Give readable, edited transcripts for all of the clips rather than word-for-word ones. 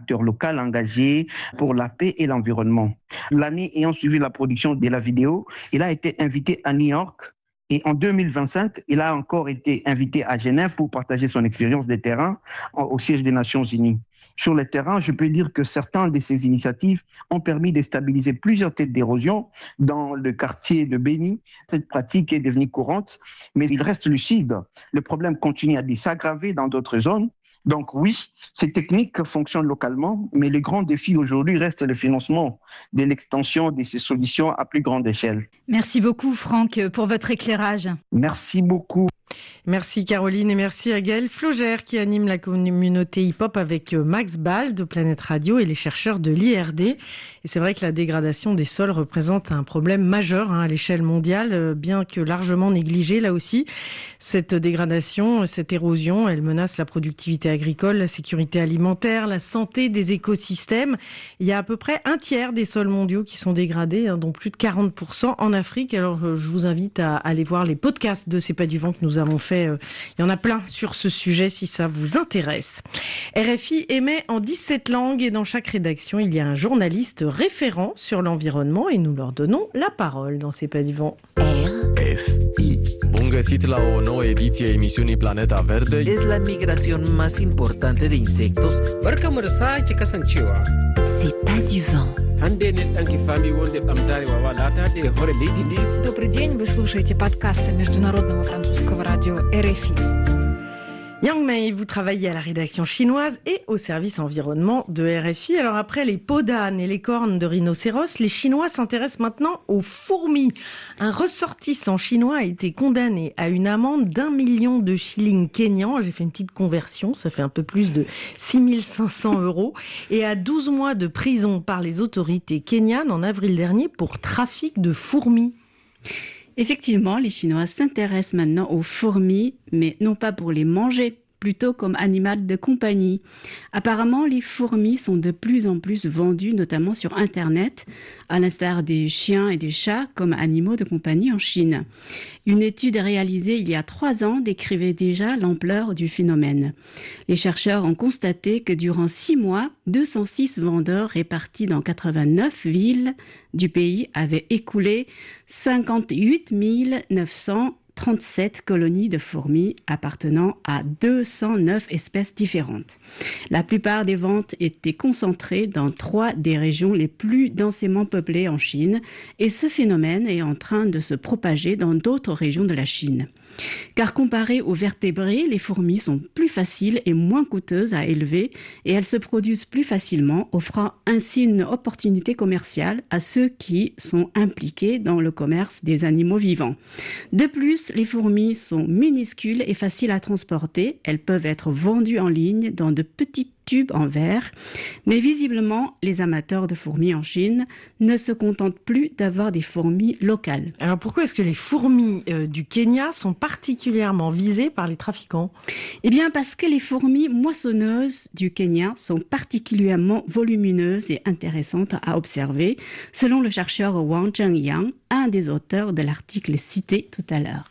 acteur local engagé pour la paix et l'environnement. L'année ayant suivi la production de la vidéo, il a été invité à New York. Et en 2025, il a encore été invité à Genève pour partager son expérience de terrain au siège des Nations Unies. Sur le terrain, je peux dire que certaines de ces initiatives ont permis de stabiliser plusieurs têtes d'érosion dans le quartier de Beni. Cette pratique est devenue courante, mais il reste lucide. Le problème continue à s'aggraver dans d'autres zones. Donc oui, ces techniques fonctionnent localement, mais le grand défi aujourd'hui reste le financement de l'extension de ces solutions à plus grande échelle. Merci beaucoup Franck pour votre éclairage. Merci beaucoup. Merci Caroline et merci à Gaël Flogère qui anime la communauté hip-hop avec Max Ball de Planète Radio et les chercheurs de l'IRD. Et c'est vrai que la dégradation des sols représente un problème majeur à l'échelle mondiale, bien que largement négligée là aussi. Cette dégradation, cette érosion, elle menace la productivité agricole, la sécurité alimentaire, la santé des écosystèmes. Il y a à peu près un tiers des sols mondiaux qui sont dégradés, dont plus de 40% en Afrique. Alors je vous invite à aller voir les podcasts de C'est pas du vent que nous avons fait. Il y en a plein sur ce sujet si ça vous intéresse. RFI émet en 17 langues et dans chaque rédaction, il y a un journaliste référent sur l'environnement et nous leur donnons la parole dans C'est pas du vent. RFI. Bun găsit la o nouă ediție a emisiunii Planeta Verde. Es la migración más importante de insectos. Barkamu da sake kasancewa. C'est pas du vent. Hande ne ɗanki fami wonde ɓamtarewa wala de hore leydi ndi. Добрый день, вы слушаете подкасты Международного французского радио RFI. Yang Mei, vous travaillez à la rédaction chinoise et au service environnement de RFI. Alors après les peaux d'âne et les cornes de rhinocéros, les Chinois s'intéressent maintenant aux fourmis. Un ressortissant chinois a été condamné à une amende d'1 million de shillings kenyans. J'ai fait une petite conversion, ça fait un peu plus de 6 500 €. Et à 12 mois de prison par les autorités kenyanes en avril dernier pour trafic de fourmis. Effectivement, les Chinois s'intéressent maintenant aux fourmis, mais non pas pour les manger, plutôt comme animal de compagnie. Apparemment, les fourmis sont de plus en plus vendues, notamment sur Internet, à l'instar des chiens et des chats comme animaux de compagnie en Chine. Une étude réalisée il y a 3 ans décrivait déjà l'ampleur du phénomène. Les chercheurs ont constaté que durant 6 mois, 206 vendeurs répartis dans 89 villes du pays avaient écoulé 58 937 colonies de fourmis appartenant à 209 espèces différentes. La plupart des ventes étaient concentrées dans 3 des régions les plus densément peuplées en Chine et ce phénomène est en train de se propager dans d'autres régions de la Chine. Car comparées aux vertébrés, les fourmis sont plus faciles et moins coûteuses à élever et elles se produisent plus facilement, offrant ainsi une opportunité commerciale à ceux qui sont impliqués dans le commerce des animaux vivants. De plus, les fourmis sont minuscules et faciles à transporter. Elles peuvent être vendues en ligne dans de petites tubes en verre. Mais visiblement, les amateurs de fourmis en Chine ne se contentent plus d'avoir des fourmis locales. Alors pourquoi est-ce que les fourmis du Kenya sont particulièrement visées par les trafiquants ? Eh bien parce que les fourmis moissonneuses du Kenya sont particulièrement volumineuses et intéressantes à observer, selon le chercheur Wang Zhengyang, un des auteurs de l'article cité tout à l'heure.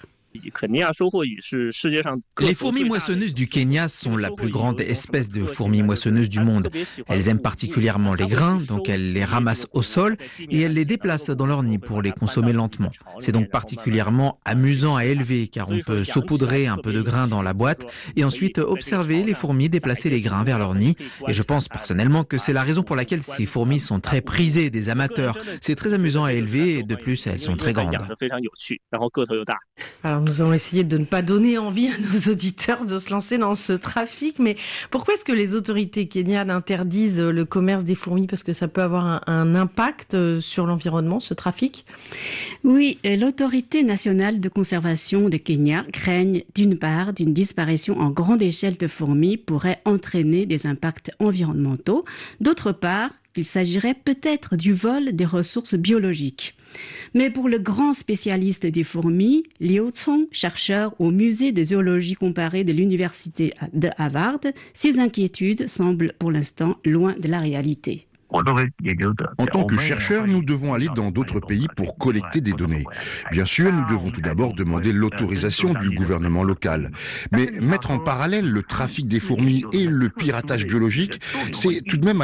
Les fourmis moissonneuses du Kenya sont la plus grande espèce de fourmis moissonneuses du monde. Elles aiment particulièrement les grains, donc elles les ramassent au sol et elles les déplacent dans leur nid pour les consommer lentement. C'est donc particulièrement amusant à élever car on peut saupoudrer un peu de grains dans la boîte et ensuite observer les fourmis déplacer les grains vers leur nid. Et je pense personnellement que c'est la raison pour laquelle ces fourmis sont très prisées des amateurs. C'est très amusant à élever et de plus elles sont très grandes. Alors nous allons essayer de ne pas donner envie à nos auditeurs de se lancer dans ce trafic, mais pourquoi est-ce que les autorités kenyanes interdisent le commerce des fourmis ? Parce que ça peut avoir un impact sur l'environnement, ce trafic ? Oui, l'autorité nationale de conservation de Kenya craignent d'une part d'une disparition en grande échelle de fourmis pourrait entraîner des impacts environnementaux, d'autre part qu'il s'agirait peut-être du vol des ressources biologiques. Mais pour le grand spécialiste des fourmis, Liu Cong, chercheur au musée de zoologie comparée de l'université de Harvard, ces inquiétudes semblent pour l'instant loin de la réalité. En tant que chercheurs, nous devons aller dans d'autres pays pour collecter des données. Bien sûr, nous devons tout d'abord demander l'autorisation du gouvernement local. Mais mettre en parallèle le trafic des fourmis et le piratage biologique, c'est tout de même